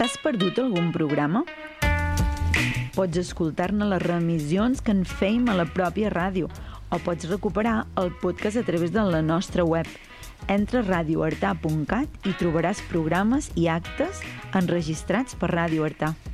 T'has perdut algun programa? Pots escoltar-ne les reemissions que en fèiem a la pròpia ràdio o pots recuperar el podcast a través de la nostra web. Entra a radioartà.cat i trobaràs programes i actes enregistrats per Ràdio Artà.